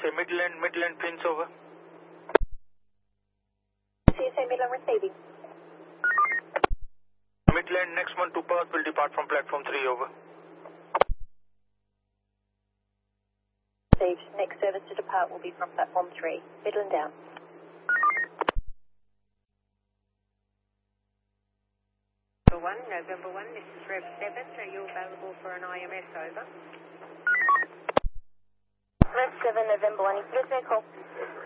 CSA Midland Prince, over. CSA Midland receiving. Midland, next one to Perth will depart from platform 3, over. Received. Next service to depart will be from platform 3. Midland down. November 1, this is Rev 7. Are you available for an IMS, over? Rev 7, November 1, is this vehicle?